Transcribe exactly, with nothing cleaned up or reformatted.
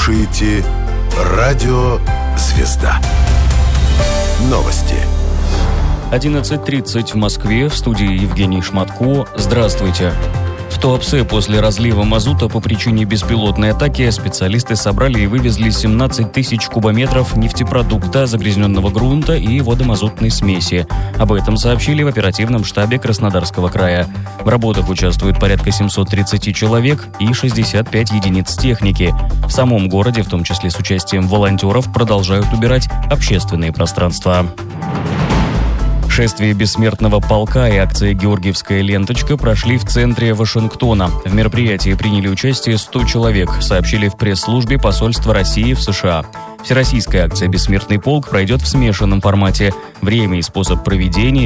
слушаете «Радио Звезда». Новости. одиннадцать тридцать в Москве, в студии Евгений Шматко. Здравствуйте. В Туапсе после разлива мазута по причине беспилотной атаки специалисты собрали и вывезли семнадцать тысяч кубометров нефтепродукта, загрязненного грунта и водомазутной смеси. Об этом сообщили в оперативном штабе Краснодарского края. В работах участвуют порядка семьсот тридцать человек и шестьдесят пять единиц техники. В самом городе, в том числе с участием волонтеров, продолжают убирать общественные пространства. Шествие бессмертного полка и акция «Георгиевская ленточка» прошли в центре Вашингтона. В мероприятии приняли участие сто человек, сообщили в пресс-службе посольства России в США. Всероссийская акция «Бессмертный полк» пройдет в смешанном формате. Время и способ проведения